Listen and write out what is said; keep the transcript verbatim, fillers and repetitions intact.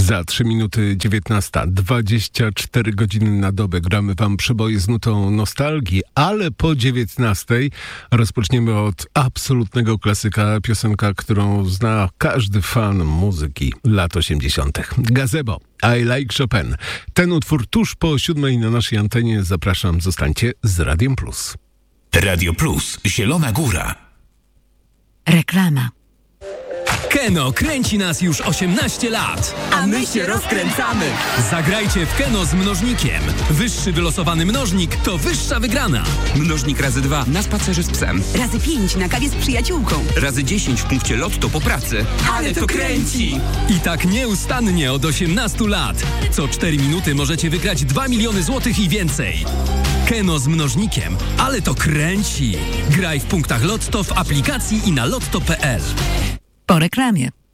Za trzy minuty dziewiętnasta, dwadzieścia cztery godziny na dobę gramy wam przeboje z nutą nostalgii, ale po dziewiętnastej rozpoczniemy od absolutnego klasyka, piosenka, którą zna każdy fan muzyki lat osiemdziesiątych. Gazebo, I Like Chopin. Ten utwór tuż po siódmej na naszej antenie. Zapraszam, zostańcie z Radiem Plus. Radio Plus, Zielona Góra. Reklama. Keno kręci nas już osiemnaście lat. A my się rozkręcamy. Zagrajcie w Keno z mnożnikiem. Wyższy wylosowany mnożnik to wyższa wygrana. Mnożnik razy dwa na spacerze z psem. Razy pięć na kawie z przyjaciółką. Razy dziesięć w punkcie lotto po pracy. Ale to kręci! I tak nieustannie od osiemnastu lat. Co cztery minuty możecie wygrać dwa miliony złotych i więcej. Keno z mnożnikiem. Ale to kręci. Graj w punktach Lotto, w aplikacji i na lotto kropka pe el. Po reklamie.